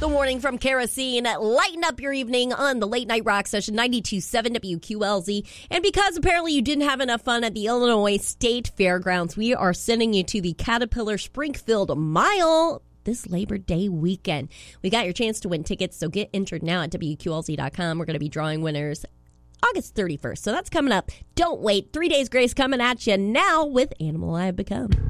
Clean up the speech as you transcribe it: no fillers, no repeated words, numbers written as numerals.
Good morning from Kerosene. Lighten up your evening on the Late Night Rock Session 92.7 WQLZ. And because apparently you didn't have enough fun at the Illinois State Fairgrounds, we are sending you to the Caterpillar Springfield Mile this Labor Day weekend. We got your chance to win tickets, so get entered now at WQLZ.com. We're going to be drawing winners August 31st. So that's coming up. Don't wait. 3 Days Grace coming at you now with Animal I Have Become.